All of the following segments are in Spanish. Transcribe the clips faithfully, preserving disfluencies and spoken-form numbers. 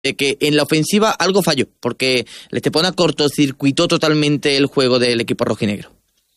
de que en la ofensiva algo falló, porque le te pone a cortocircuitó totalmente el juego del equipo rojinegro.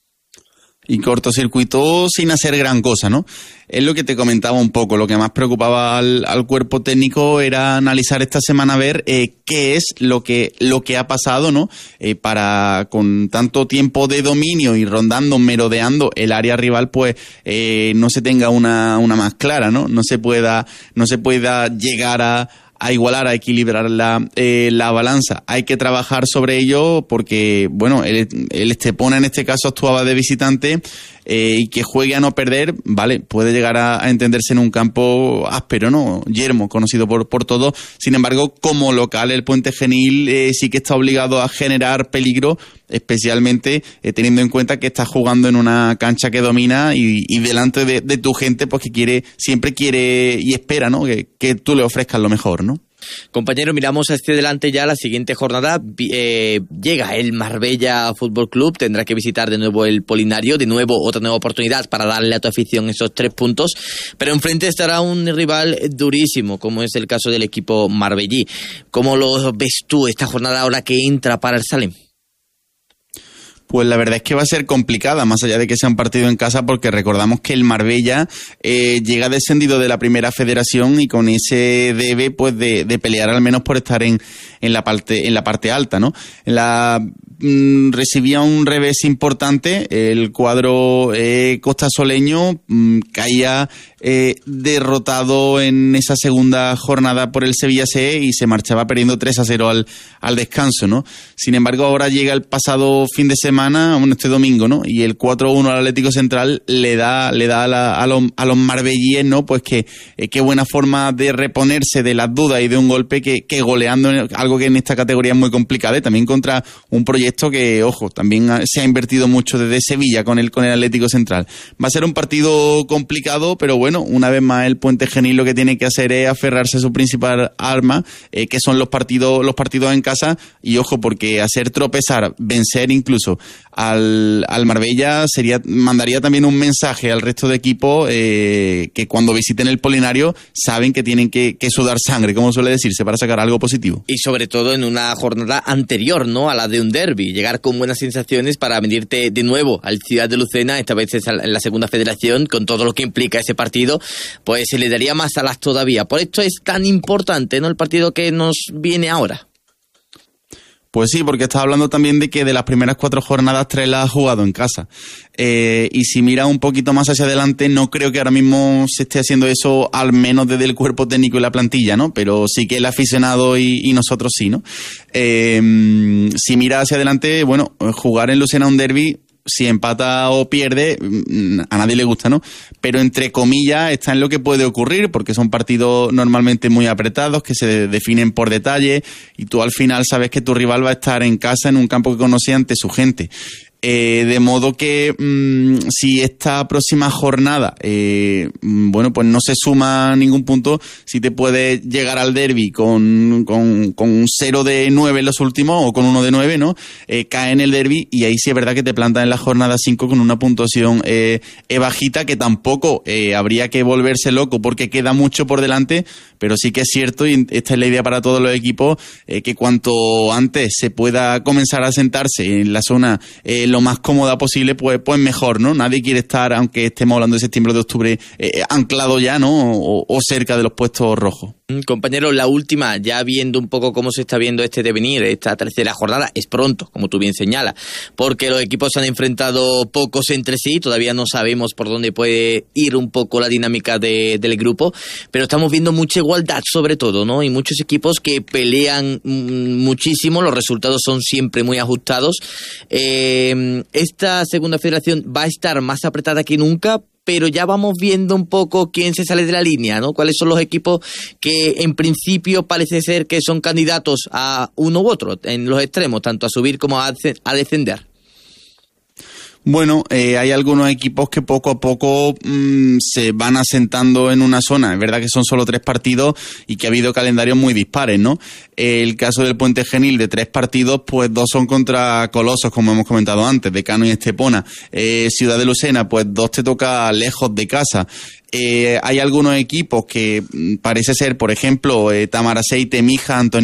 Y cortocircuitó sin hacer gran cosa, ¿no? Es lo que te comentaba un poco. Lo que más preocupaba al, al cuerpo técnico era analizar esta semana, ver eh, qué es lo que lo que ha pasado, ¿no? Eh, para, con tanto tiempo de dominio y rondando, merodeando el área rival, pues eh, no se tenga una, una más clara, ¿no? No se pueda, no se pueda llegar a a igualar, a equilibrar la, eh, la balanza. Hay que trabajar sobre ello porque, bueno, el, el Estepona en este caso actuaba de visitante eh, y que juegue a no perder, vale, puede llegar a, a entenderse en un campo áspero, ¿no? Yermo, conocido por, por todos. Sin embargo, como local, el Puente Genil eh, sí que está obligado a generar peligro, especialmente eh, teniendo en cuenta que estás jugando en una cancha que domina y, y delante de, de tu gente, pues que quiere, siempre quiere y espera, ¿no? Que, que tú le ofrezcas lo mejor, ¿no? Compañero, miramos hacia adelante ya la siguiente jornada. Eh, llega el Marbella Fútbol Club, tendrá que visitar de nuevo el Polinario, de nuevo otra nueva oportunidad para darle a tu afición esos tres puntos, pero enfrente estará un rival durísimo, como es el caso del equipo marbellí. ¿Cómo lo ves tú esta jornada ahora que entra para el Salem? Pues la verdad es que va a ser complicada, más allá de que sea un partido en casa, porque recordamos que el Marbella eh, llega descendido de la primera federación y con ese debe pues de, de pelear al menos por estar en, en la parte en la parte alta, ¿no? En la mm, recibía un revés importante, el cuadro eh, costasoleño mm, caía eh, derrotado en esa segunda jornada por el Sevilla C y se marchaba perdiendo tres a cero al, al descanso, ¿no? Sin embargo, ahora llega el pasado fin de semana, bueno, este domingo, ¿no? Y el cuatro uno al Atlético Central le da le da a, la, a, los, a los marbellíes, ¿no? Pues que eh, qué buena forma de reponerse de las dudas y de un golpe que, que goleando, algo que en esta categoría es muy complicado, y también contra un proyecto que, ojo, también se ha invertido mucho desde Sevilla con el, con el Atlético Central. Va a ser un partido complicado, pero bueno, una vez más el Puente Genil lo que tiene que hacer es aferrarse a su principal arma, eh, que son los partidos, los partidos en casa, y ojo, porque hacer tropezar, vencer incluso al, al Marbella sería, mandaría también un mensaje al resto de equipos eh, que cuando visiten el Polinario saben que tienen que, que sudar sangre, como suele decirse, para sacar algo positivo. Y sobre todo en una jornada anterior, ¿no?, a la de un derbi, llegar con buenas sensaciones para venirte de nuevo al Ciudad de Lucena, esta vez es en la segunda federación, con todo lo que implica ese partido, pues se le daría más alas todavía. Por esto es tan importante, ¿no?, el partido que nos viene ahora. Pues sí, porque estás hablando también de que de las primeras cuatro jornadas, tres las has jugado en casa. Eh, y si miras un poquito más hacia adelante, no creo que ahora mismo se esté haciendo eso, al menos desde el cuerpo técnico y la plantilla, ¿no? Pero sí que el aficionado y, y nosotros sí, ¿no? Eh, si miras hacia adelante, bueno, jugar en Lucena un derbi, si empata o pierde, a nadie le gusta, ¿no? Pero entre comillas está en lo que puede ocurrir, porque son partidos normalmente muy apretados, que se definen por detalle, y tú al final sabes que tu rival va a estar en casa, en un campo que conoce, ante su gente. Eh, de modo que mmm, si esta próxima jornada, eh, bueno, pues no se suma ningún punto, si te puedes llegar al derbi con, con, con un cero de nueve en los últimos o con uno de nueve, ¿no? Eh, cae en el derbi y ahí sí es verdad que te plantas en la jornada cinco con una puntuación eh, eh, bajita, que tampoco eh, habría que volverse loco porque queda mucho por delante, pero sí que es cierto, y esta es la idea para todos los equipos, eh, que cuanto antes se pueda comenzar a sentarse en la zona eh, lo más cómoda posible, pues, pues mejor, ¿no? Nadie quiere estar, aunque estemos hablando de septiembre o de octubre, eh, anclado ya, ¿no? O, o cerca de los puestos rojos. Compañero, la última, ya viendo un poco cómo se está viendo este devenir, esta tercera jornada, es pronto, como tú bien señalas, porque los equipos se han enfrentado pocos entre sí, todavía no sabemos por dónde puede ir un poco la dinámica de, del grupo, pero estamos viendo mucha igualdad sobre todo, ¿no? Y muchos equipos que pelean muchísimo, los resultados son siempre muy ajustados. Eh, esta segunda federación va a estar más apretada que nunca, pero ya vamos viendo un poco quién se sale de la línea, ¿no? Cuáles son los equipos que en principio parece ser que son candidatos a uno u otro, en los extremos, tanto a subir como a, a descender. Bueno, eh, hay algunos equipos que poco a poco mmm, se van asentando en una zona. Es verdad que son solo tres partidos y que ha habido calendarios muy dispares, ¿no? El caso del Puente Genil, de tres partidos, pues dos son contra colosos, como hemos comentado antes, Decano y Estepona. Eh, Ciudad de Lucena, pues dos te toca lejos de casa. Eh, hay algunos equipos que parece ser, por ejemplo, eh, Tamaraceite, Mija, Antonio